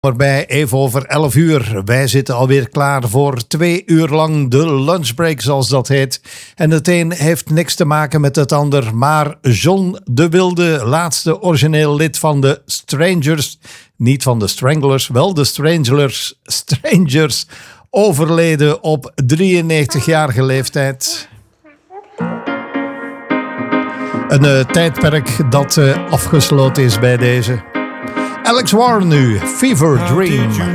Bij even over 11 uur. Wij zitten alweer klaar voor 2 uur lang de lunchbreak, zoals dat heet. En het een heeft niks te maken met het ander. Maar John de Wilde, laatste origineel lid van de Strangers, niet van de Stranglers, wel de Strangers, overleden op 93-jarige leeftijd. Een tijdperk dat afgesloten is bij deze. Alex Warren nu, Fever Dream.